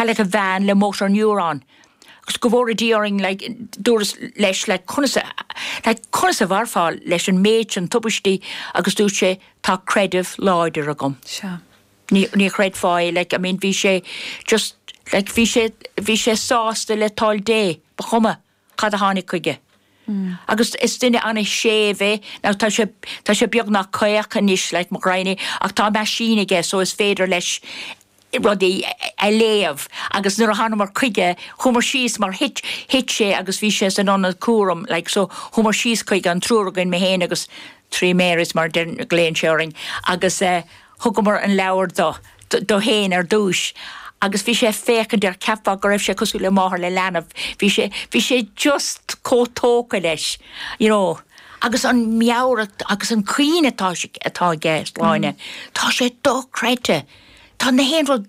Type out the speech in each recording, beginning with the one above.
chaile a bhean le motor neuron. Agus go bhór díoring dúras leis le chunasa bharfáil leis an méid an tubistí agus dú sé tá credibh láidir a gom. Ní cred fáil, bhí sé just, bhí sé sásta le táil dé, ba chuma, cad a hánig chuige. Agus is duine anna sévé, tá sé beag nach coiach níos mar graine, ach tá me sínaige, so is féidir leis rudí a léamh, agus nuair a hanna mar chuige, chumar síos mar hit sé, agus bhí sé san anna cuaram, so chumar síos chuige an trúragain me héin, agus trí méris mar den gléin seoring, agus thugamar an leabhar do héin dúis. Agus bhí sé fécinn ar ceapá go raibh sé cosú le máthair le leanamh. Bhí sé just cótóca leis, agus an meabhrat agus an cuioine atá gceist láine. Tá sé dó creite. Tá na héanró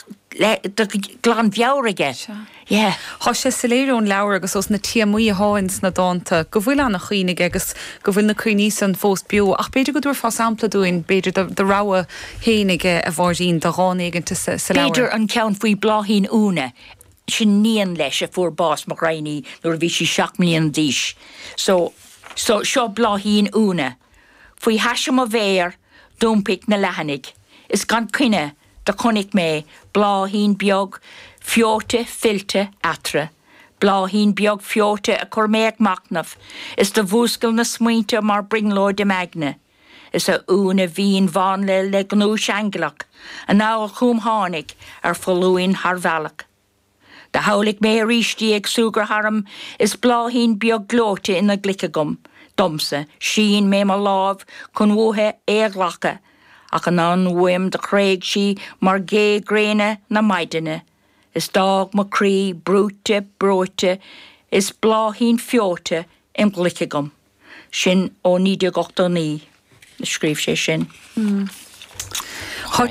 glán bheabhraige. Tá sé saléirún leabhar agus os na tíamí háins na dáanta, go bhfuil anna chuoine agus go bhfuil na cuioní san fós bio, ach beidir go dúir fá sampla dúin, beidir de ráha héanaige a bháirín do gánéigeanta sa leabhar. Beidir an ceann faoi bláthín úna, sin níon leis a fuair bás mar graoine nuair bhí sí 7 milliún díos. So seo bláthín úna. Faoi heisem a bhéir dúmpic na lehannig, is gan cuine de chonig mé bláthín beag fiote filte atra. Bláthín beag fiote a corméag macnaf. Is de bhúscail na smuinte mar bringlóid de megne. Is a úna bhín bhain le gnúis angelach. A ná a chúm hánig ar folúin harvelach. De haulig mé a rístí ag súgar haram is bláthín beag glóte in a glicagum. Domsa, sín mé mar láb chun bhuathe éaglacha. Ach an anhuim de chréig sí mar gé gréine na maidine. Is dag ma crí, brúte, bróte, is bláthín fiote in glicagum. Sin ó 1989. Scríb sé sin. Tá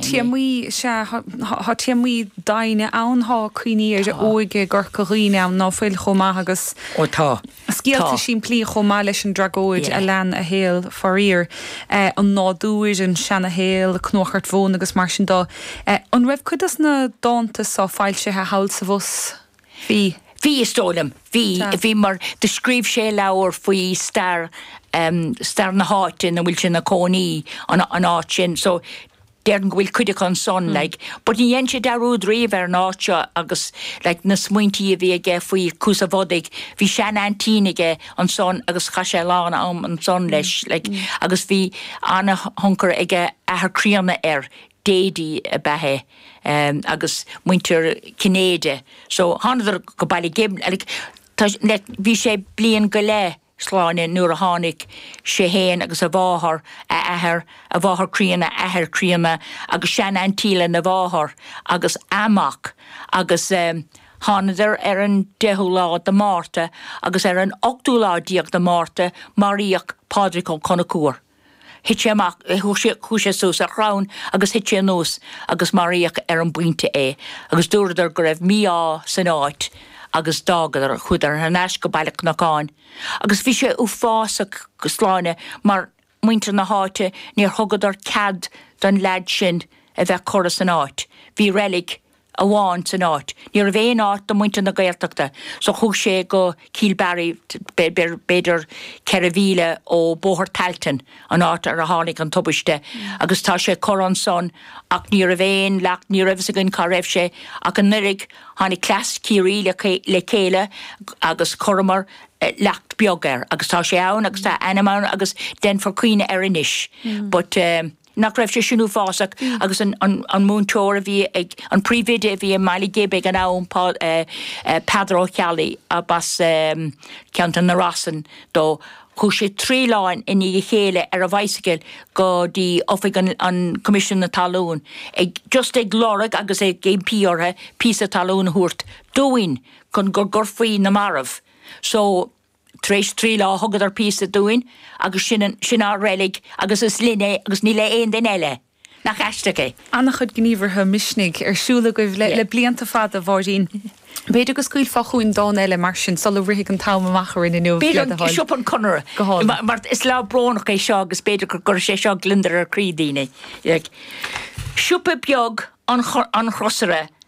tíamí daine anthá cuioine ar óige gur coghine am ná fuil chomá agus scíalta sin plí chomá leis an dragóid a lean a héal farír an nádúir an seanna héal cnóchart bhón agus mar sin dá. An raibh chuidas na dáanta sa fáilsethe hail sa bhus hí? Bhí is tólam, bhí mar de scríb sé leabhar faoi star na háitin a bhfuil sin na cónaí an áit sin, so Dern gwil kudig an son, but ni yen sé darú dréf nácha agus na smuinti vi ge foi kusa vodig vi sean antinige an son agus chaise lána am an son leis agus vi anna hunker ige a haar kriana dédi a behe agus winter Canada. So hanner go bailí gim vi sé blian go le sláine nuair a tháinig sé héin agus a bháthar a bháthar críanna ahar críanna agus sean antíle na bháthar agus amach agus hánaidir an 10 lá de Márta agus an 8 lá díag de Márta maríoch pádricón conacúr. Hit sé amach chúise sús a chrán agus hit sé nús agus maríoch an buinte agus dúradar go raibh míá san áit agus dágadar chudar an eis go bailach nacháin. Agus bhí sé ú fásach go sláine mar muintear na háite níor thugadar cad don lead sin a bheith choras an áit. Bhí relic a bháin san áit. Níor a bhéon áit do muintear na Gaeltachta. So thug sé go Keelbarry beidir ceirihíle ó Bóthar Talton an áit ar a tháinig an tubaiste. Agus tá sé choran son ach níor a bhéon leach níor a bheits a gin cá raibh sé ach an nurig hánig clas círí le céile agus choramar lecht beagar agus tá sé ann agus tá animán agus den for cuioine ar inis. But nach raibh sé sinú fásach agus an múntóir a bhí ag an príomhide a bhí Miley Gibbig an ann Pedro Chiali a bas ceantan na rasan dó chu sé 3 láin in í chéile ar a bhaisceil go dí ofig an Commission na Talún just ag glórag agus ag GP orthe pí a talún thuirt dúin chun gur faoin na marmh. So treéis 3 lá thugad ar pí a dúin agus sin á rélig agus is linne agus ní le éon den eile. Nach eisteige. Annach chud gníomhartha misnig arsúla goibh le blianta fad a bháirín. Beidir go scuil fachúin dá eile mar sin sal bhrithe an táim amachar in nuh. Beidir siop an conra. Mar is lá bránach é seo agus beidir gur sé seo glindar ar crídíine. Siúpa beag an chrosare